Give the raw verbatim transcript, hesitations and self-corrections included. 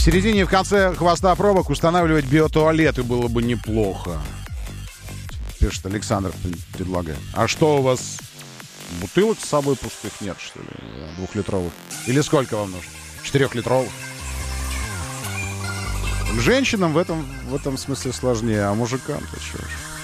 середине и в конце хвоста пробок устанавливать биотуалеты было бы неплохо. Пишет Александр, предлагает. А что у вас, бутылок с собой пустых нет, что ли? Двухлитровых? Или сколько вам нужно? Четырехлитровых? Женщинам в этом, в этом смысле сложнее, а мужикам-то что ж.